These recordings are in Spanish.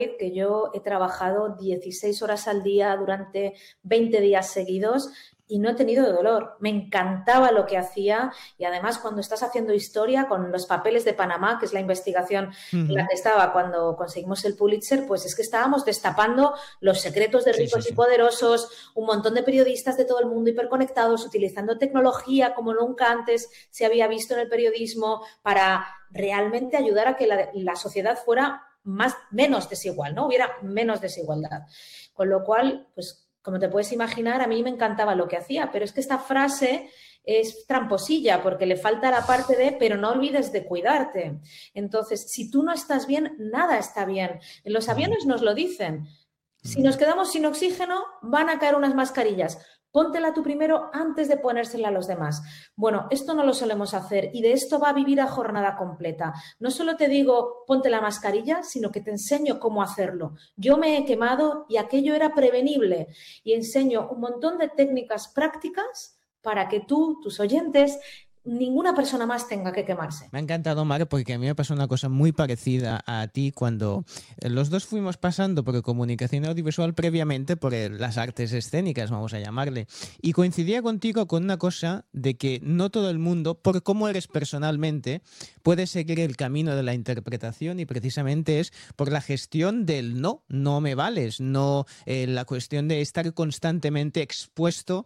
que yo he trabajado 16 horas al día durante 20 días seguidos y no he tenido dolor. Me encantaba lo que hacía y además cuando estás haciendo historia con los papeles de Panamá, que es la investigación en la Ujú. que estaba cuando conseguimos el Pulitzer, pues es que estábamos destapando los secretos de Sí, sí, ricos y sí. poderosos, un montón de periodistas de todo el mundo hiperconectados, utilizando tecnología como nunca antes se había visto en el periodismo para realmente ayudar a que la sociedad fuera menos desigual, ¿no? Hubiera menos desigualdad. Con lo cual, pues como te puedes imaginar, a mí me encantaba lo que hacía, pero es que esta frase es tramposilla porque le falta la parte de, pero no olvides de cuidarte. Entonces, si tú no estás bien, nada está bien. En los Mm, aviones nos lo dicen. Si nos mm. quedamos sin oxígeno, van a caer unas mascarillas. Póntela tú primero antes de ponérsela a los demás. Bueno, esto no lo solemos hacer y de esto va a vivir a jornada completa. No solo te digo ponte la mascarilla, sino que te enseño cómo hacerlo. Yo me he quemado y aquello era prevenible y enseño un montón de técnicas prácticas para que tú, tus oyentes, ninguna persona más tenga que quemarse. Me ha encantado, Mar, porque a mí me pasó una cosa muy parecida a ti cuando los dos fuimos pasando por comunicación audiovisual previamente por las artes escénicas, vamos a llamarle. Y coincidía contigo con una cosa de que no todo el mundo, por cómo eres personalmente, puede seguir el camino de la interpretación y precisamente es por la gestión del no, no me vales, no la cuestión de estar constantemente expuesto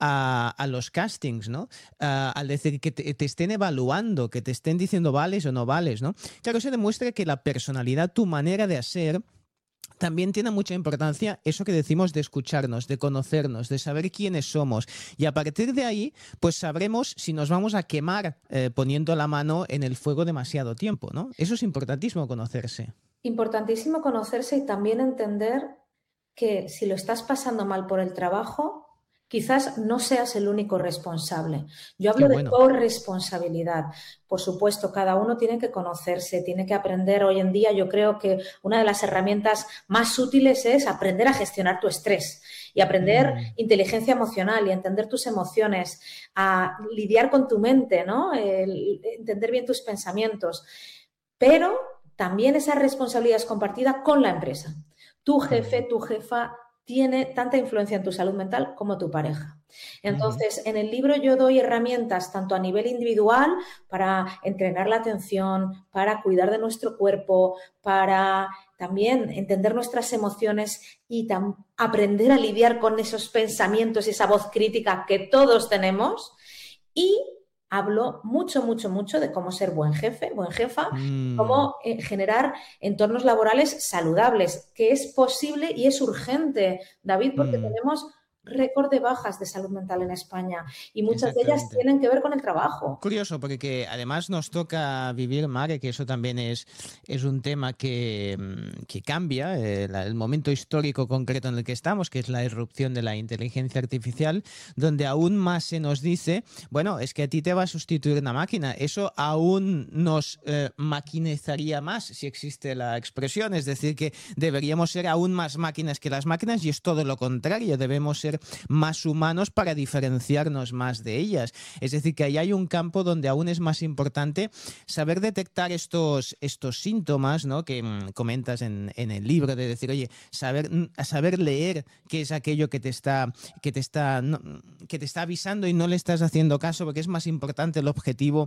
a los castings, ¿no? Al decir que te estén evaluando, que te estén diciendo vales o no vales, ¿no? Claro, se demuestra que la personalidad, tu manera de hacer, también tiene mucha importancia eso que decimos de escucharnos, de conocernos, de saber quiénes somos. Y a partir de ahí, pues sabremos si nos vamos a quemar poniendo la mano en el fuego demasiado tiempo, ¿no? Eso es importantísimo conocerse. Importantísimo conocerse y también entender que si lo estás pasando mal por el trabajo, quizás no seas el único responsable. Yo Qué hablo de bueno. corresponsabilidad. Por supuesto, cada uno tiene que conocerse, tiene que aprender. Hoy en día yo creo que una de las herramientas más útiles es aprender a gestionar tu estrés y aprender Mm, inteligencia emocional y entender tus emociones, a lidiar con tu mente, ¿no? Entender bien tus pensamientos. Pero también esa responsabilidad es compartida con la empresa. Tu jefe, mm, tu jefa tiene tanta influencia en tu salud mental como tu pareja. ujú. Entonces, en el libro yo doy herramientas tanto a nivel individual para entrenar la atención, para cuidar de nuestro cuerpo, para también entender nuestras emociones y aprender a lidiar con esos pensamientos y esa voz crítica que todos tenemos. Y hablo mucho, mucho, mucho de cómo ser buen jefe, buen jefa, Mm, cómo generar entornos laborales saludables, que es posible y es urgente, David, porque mm. tenemos récord de bajas de salud mental en España y muchas de ellas Exactamente. tienen que ver con el trabajo. Curioso, porque que además nos toca vivir, Mare, que eso también es un tema que cambia, el momento histórico concreto en el que estamos, que es la irrupción de la inteligencia artificial, donde aún más se nos dice, bueno, es que a ti te va a sustituir una máquina. Eso aún nos maquinizaría más, si existe la expresión, es decir, que deberíamos ser aún más máquinas que las máquinas y es todo lo contrario, debemos ser más humanos para diferenciarnos más de ellas. Es decir, que ahí hay un campo donde aún es más importante saber detectar estos síntomas, ¿no? Que comentas en el libro, de decir, oye, saber leer qué es aquello no, que te está avisando y no le estás haciendo caso, porque es más importante el objetivo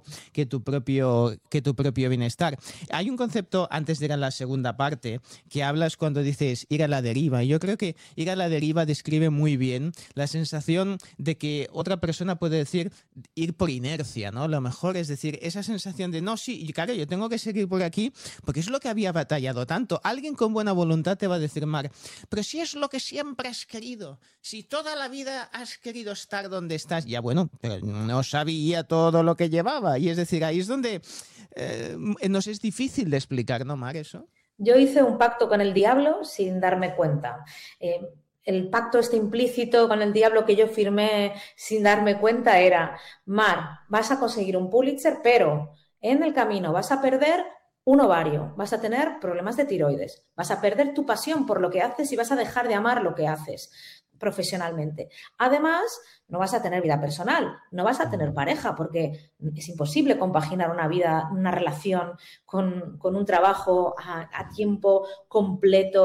que tu propio bienestar. Hay un concepto, antes de ir a la segunda parte, que hablas cuando dices ir a la deriva. Y yo creo que ir a la deriva describe muy bien la sensación de que otra persona puede decir, ir por inercia, ¿no? Lo mejor es decir, esa sensación de, no, sí, claro, yo tengo que seguir por aquí porque es lo que había batallado tanto. Alguien con buena voluntad te va a decir, Mar, pero si es lo que siempre has querido, si toda la vida has querido estar donde estás, ya bueno, pero no sabía todo lo que llevaba. Y es decir, ahí es donde nos es difícil de explicar, ¿no, Mar, eso? Yo hice un pacto con el diablo sin darme cuenta. Eh, el pacto este implícito con el diablo que yo firmé sin darme cuenta era, Mar, vas a conseguir un Pulitzer, pero en el camino vas a perder un ovario, vas a tener problemas de tiroides, vas a perder tu pasión por lo que haces y vas a dejar de amar lo que haces. profesionalmente. Además, no vas a tener vida personal, no vas a tener pareja, porque es imposible compaginar una vida, una relación con un trabajo a tiempo completo